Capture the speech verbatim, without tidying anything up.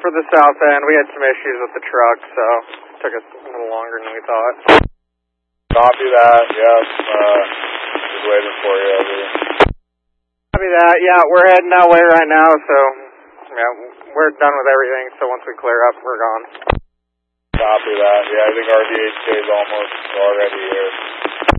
for the south end. We had some issues with the truck, so it took us a little longer than we thought. Copy that, yes. Uh, just waiting for you over here. Copy that, yeah, we're heading that way right now, so yeah, we're done with everything, so once we clear up, we're gone. Copy that, yeah, I think R D H K is almost already here.